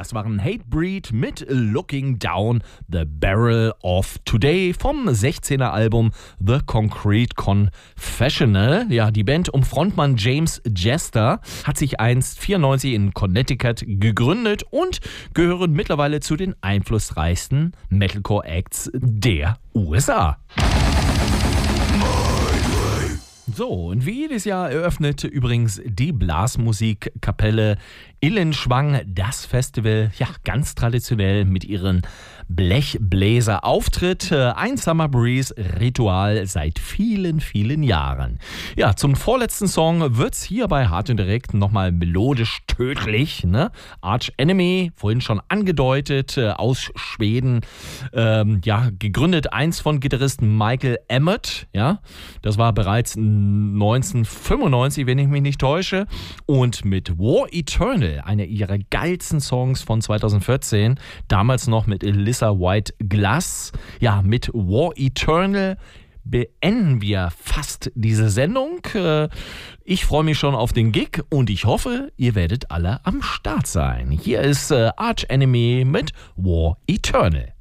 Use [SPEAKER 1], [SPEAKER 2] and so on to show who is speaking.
[SPEAKER 1] Das waren Hatebreed mit Looking Down the Barrel of Today vom 16er Album The Concrete Confessional. Ja, die Band um Frontmann James Jester hat sich einst 94 in Connecticut gegründet und gehören mittlerweile zu den einflussreichsten Metalcore-Acts der USA. So, und wie jedes Jahr eröffnet übrigens die Blasmusikkapelle Illenschwang das Festival, ja, ganz traditionell mit ihren Blechbläser-Auftritt. Ein Summer Breeze-Ritual seit vielen, vielen Jahren. Ja, zum vorletzten Song wird's hier bei Hart und Direkt nochmal melodisch tödlich, ne? Arch Enemy, vorhin schon angedeutet, aus Schweden, ja, gegründet einst von Gitarrist Michael Emmett, ja, das war bereits 1995, wenn ich mich nicht täusche, und mit War Eternal, einer ihrer geilsten Songs von 2014, damals noch mit Alyssa White Glass. Ja, mit War Eternal beenden wir fast diese Sendung. Ich freue mich schon auf den Gig und ich hoffe, ihr werdet alle am Start sein. Hier ist Arch Enemy mit War Eternal.